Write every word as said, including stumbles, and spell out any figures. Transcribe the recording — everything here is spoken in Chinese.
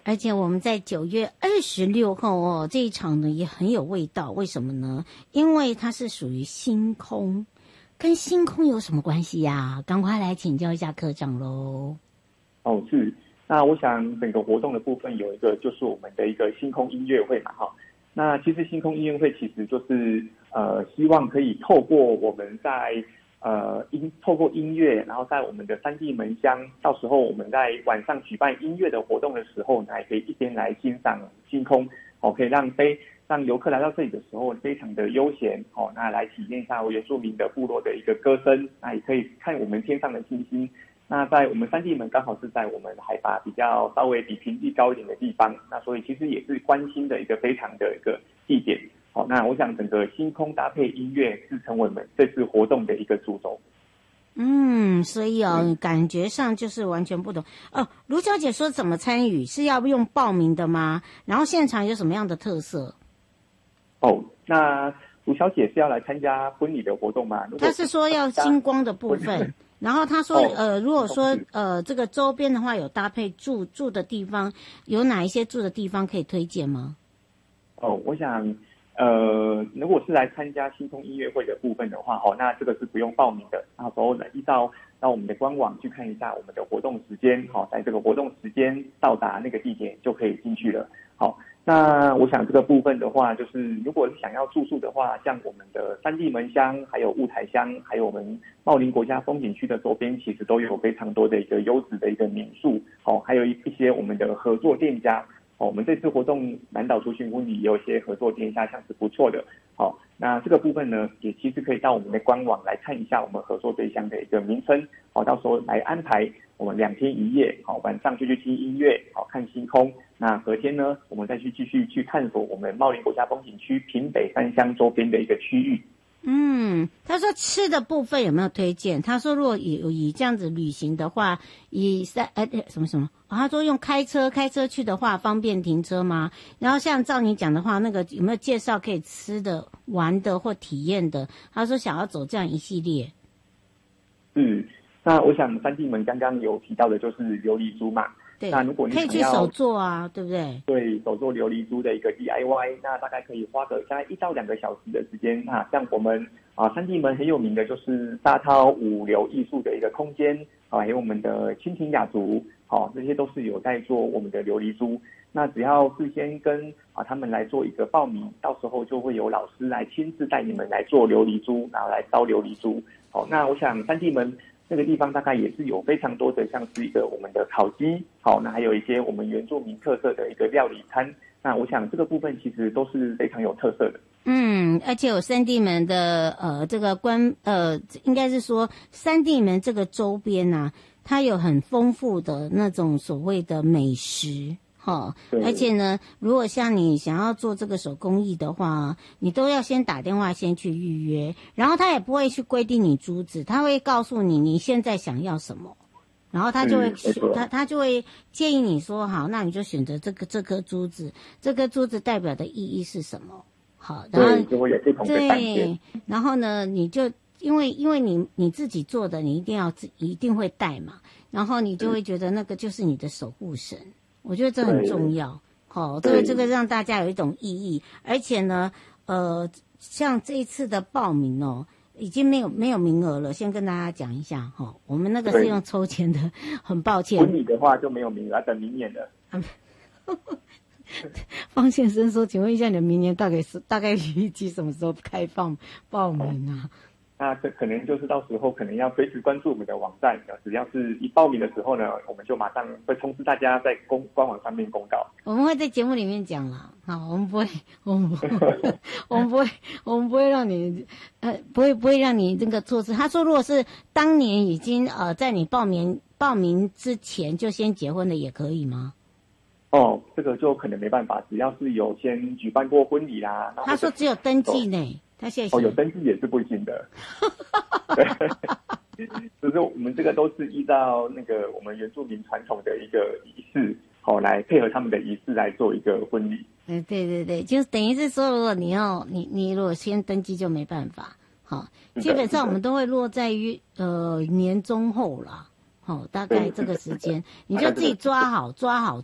而且我们在九月二十六号哦，这一场呢也很有味道。为什么呢？因为它是属于星空，跟星空有什么关系呀？赶快来请教一下科长喽。 哦，是。那我想整个活动的部分有一个就是我们的一个星空音乐会嘛，哈。那其实星空音乐会其实就是呃，希望可以透过我们在呃音透过音乐，然后在我们的三地门乡，到时候我们在晚上举办音乐的活动的时候呢，还可以一边来欣赏星空，哦，可以让非让游客来到这里的时候非常的悠闲，哦，那来体验一下原住民的部落的一个歌声，那也可以看我们天上的星星。那在我们三地门刚好是在我们海拔比较稍微比平地高一点的地方，那所以其实也是关心的一个非常的一个地点。好，那我想整个星空搭配音乐是成为我们这次活动的一个主轴。 嗯，所以哦，嗯、感觉上就是完全不同哦。卢小姐说怎么参与是要用报名的吗？然后现场有什么样的特色？ 哦，那卢小姐是要来参加婚礼的活动吗？ 她是说要星光的部分。然后他说，呃，如果说呃这个周边的话有搭配住住的地方，有哪一些住的地方可以推荐吗？ 哦，我想，呃，如果是来参加星空音乐会的部分的话，哦，那这个是不用报名的，到时候呢依照到我们的官网去看一下我们的活动时间，好，在这个活动时间到达那个地点就可以进去了，好。那我想这个部分的话，就是如果是想要住宿的话，像我们的三地门乡、还有雾台乡、还有我们茂林国家风景区的周边，其实都有非常多的一个优质的一个民宿，哦，还有一些我们的合作店家，哦，我们这次活动南岛出行婚礼也有一些合作店家，像是不错的，好、哦，那这个部分呢，也其实可以到我们的官网来看一下我们合作对象的一个名称，好、哦，到时候来安排我们两天一夜，好、哦，晚上就去听音乐，好、哦，看星空。那隔天呢，我们再去继续去探索我们茂林国家风景区平北三乡周边的一个区域。 嗯，他说吃的部分有没有推荐？他说如果以以这样子旅行的话，以三呃什么什么、哦，他说用开车开车去的话方便停车吗？然后像照你讲的话，那个有没有介绍可以吃的、玩的或体验的？他说想要走这样一系列。 是，那我想三地门刚刚有提到的就是琉璃珠嘛。 对， 那如果你可以去手做啊，对不对？ 对，手做琉璃珠的一个 D I Y， 那大概可以花个大概一到两个小时的时间啊。像我们啊，三地门很有名的就是沙涛五流艺术的一个空间啊，还有我们的蜻蜓雅族，好、啊，这些都是有在做我们的琉璃珠。那只要事先跟啊他们来做一个报名，到时候就会有老师来亲自带你们来做琉璃珠，然后来烧琉璃珠。好、啊，那我想三地门那个地方大概也是有非常多的，像是一个我们的烤鸡，好，那还有一些我们原住民特色的一个料理餐。那我想这个部分其实都是非常有特色的。 嗯，而且有三地门的呃这个关呃应该是说三地门这个周边啊，它有很丰富的那种所谓的美食。哦，而且呢，如果像你想要做这个手工艺的话，你都要先打电话先去预约，然后他也不会去规定你珠子，他会告诉你你现在想要什么，然后他就会他他就会建议你说好，那你就选择这个这颗珠子，这颗珠子代表的意义是什么？好，然后就会有不同的感觉。 对，然后呢，你就因为因为你你自己做的，你一定要一定会带嘛，然后你就会觉得那个就是你的守护神。我觉得这很重要，好、哦，这个这个让大家有一种意义，而且呢，呃，像这一次的报名哦，已经没有没有名额了，先跟大家讲一下哈、哦，我们那个是用抽签的，很抱歉。 婚礼的话就没有名额，等明年的。 方先生说，请问一下，你的明年大概是大概预计什么时候开放报名啊？ 那这可能就是到时候可能要随时关注我们的网站，只要是一报名的时候呢，我们就马上会通知大家在公官网上面公告。 我们会在节目里面讲啦，好，我们不会，我们不会，我们不会，我们不会让你，呃，不会不会让你这个错失。他说，如果是当年已经呃在你报名报名之前就先结婚的也可以吗？ 哦，这个就可能没办法，只要是有先举办过婚礼啦。 他说只有登记呢。他谢谢。 哦，有登记也是不行的。对，就是我们这个都是依照那个我们原住民传统的一个仪式，好、哦、来配合他们的仪式来做一个婚礼。 嗯，对对对，就是等于是说，如果你要你你如果先登记就没办法。好，基本上我们都会落在于呃年中后啦。好、哦，大概这个时间，你就自己抓好抓好